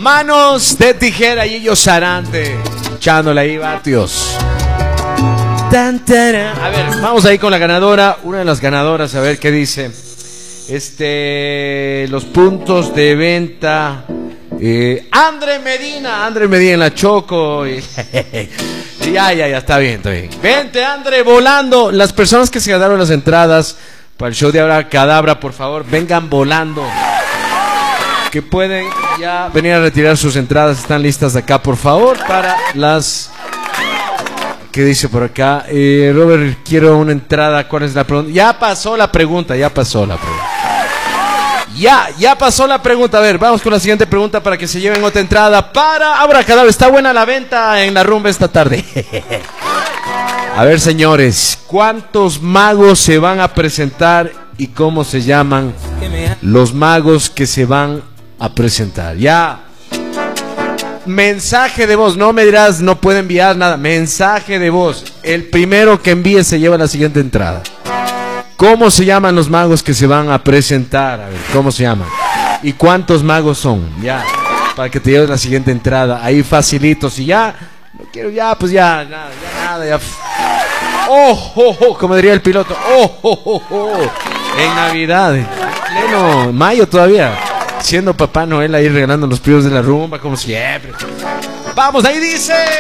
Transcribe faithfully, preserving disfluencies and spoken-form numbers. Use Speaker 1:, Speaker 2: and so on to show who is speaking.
Speaker 1: Manos de Tijera y ellos Sarante. Echándole ahí, vatios. A ver, vamos ahí con la ganadora. Una de las ganadoras, a ver qué dice. Este, los puntos de venta. Eh, André Medina, André Medina en la Choco. Ya, ya, ya, está bien, está bien. Vente, André, volando. Las personas que se ganaron las entradas para el show de Abra Cadabra, por favor, vengan volando. Que pueden ya venir a retirar sus entradas. Están listas acá, por favor, para las... ¿Qué dice por acá? Eh, Robert, quiero una entrada. ¿Cuál es la pregunta? Ya pasó la pregunta, ya pasó la pregunta. Ya, ya pasó la pregunta. A ver, vamos con la siguiente pregunta para que se lleven otra entrada para Abra Cadabra. Está buena la venta en la rumba esta tarde. A ver, señores, ¿cuántos magos se van a presentar y cómo se llaman los magos que se van a presentar? Ya. Mensaje de voz, no me dirás, no puede enviar nada. Mensaje de voz. El primero que envíe se lleva la siguiente entrada. ¿Cómo se llaman los magos que se van a presentar? A ver, ¿cómo se llaman? ¿Y cuántos magos son? Ya, para que te lleves la siguiente entrada. Ahí facilito. Si ya, no quiero ya, pues ya, nada, ya nada, ya. Oh, oh, oh, como diría el piloto. Oh, oh, oh, oh. En Navidad, en pleno mayo todavía. Siendo Papá Noel ahí regalando los primos de la rumba, como siempre. Vamos, ahí dice...